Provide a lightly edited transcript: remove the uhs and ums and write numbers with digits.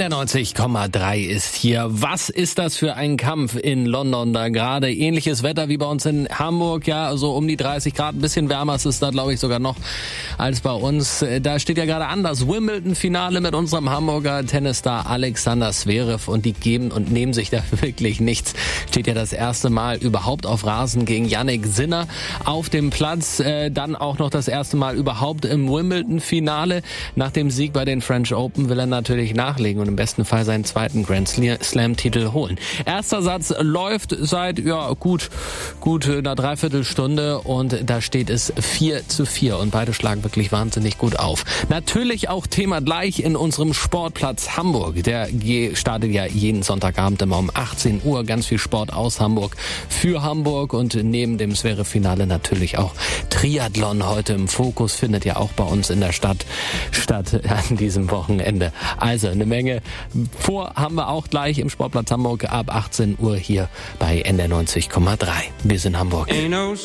NDR 90,3 ist hier. Was ist das für ein Kampf in London da gerade? Ähnliches Wetter wie bei uns in Hamburg, ja, so um die 30 Grad, ein bisschen wärmer ist es da, glaube ich, sogar noch als bei uns. Da steht ja gerade an das Wimbledon-Finale mit unserem Hamburger Tennisstar Alexander Zverev und die geben und nehmen sich da wirklich nichts. Steht ja das erste Mal überhaupt auf Rasen gegen Jannik Sinner auf dem Platz. Dann auch noch das erste Mal überhaupt im Wimbledon-Finale. Nach dem Sieg bei den French Open will er natürlich nachlegen und im besten Fall seinen zweiten Grand Slam-Titel holen. Erster Satz läuft seit gut einer Dreiviertelstunde und da steht es 4:4 und beide schlagen wirklich wahnsinnig gut auf. Natürlich auch Thema gleich in unserem Sportplatz Hamburg. Der startet ja jeden Sonntagabend immer um 18 Uhr. Ganz viel Sport aus Hamburg für Hamburg und neben dem Sphäre-Finale natürlich auch Triathlon heute im Fokus, findet ja auch bei uns in der Stadt statt an diesem Wochenende. Also eine Menge vor haben wir auch gleich im Sportplatz Hamburg ab 18 Uhr hier bei NDR 90,3. Wir sind Hamburg.